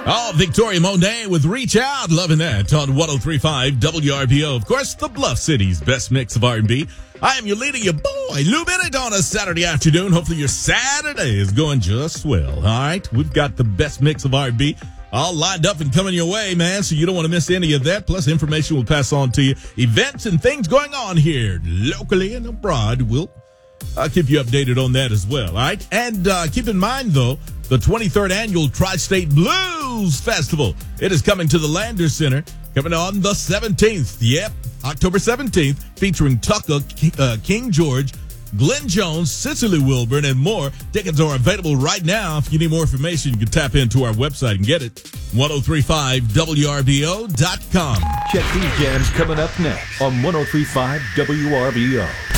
Oh, Victoria Monet with Reach Out. Loving that on 103.5 WRBO. Of course, the Bluff City's best mix of R&B. I am your leader, your boy, Lou Bennett, on a Saturday afternoon. Hopefully your Saturday is going just well. All right, we've got the best mix of R&B all lined up and coming your way, man, so you don't want to miss any of that. Plus, information we'll pass on to you. Events and things going on here locally and abroad. I'll keep you updated on that as well, all right? And keep in mind, though, the 23rd Annual Tri-State Blues Festival. It is coming to the Lander Center, coming on the 17th. Yep, October 17th, featuring Tucker, King George, Glenn Jones, Cicely Wilburn, and more. Tickets are available right now. If you need more information, you can tap into our website and get it. 1035WRBO.com. Check these jams coming up next on 1035 WRBO.